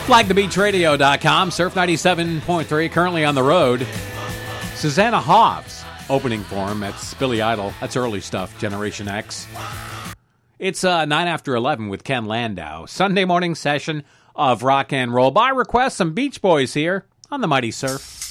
FlagTheBeachRadio.com, Surf 97.3, currently on the road. Susanna Hoffs, opening for him. That's Billy Idol. That's early stuff, Generation X. It's 9 after 11 with Ken Landau. Sunday morning session of rock and roll. By request, some Beach Boys here on the Mighty Surf.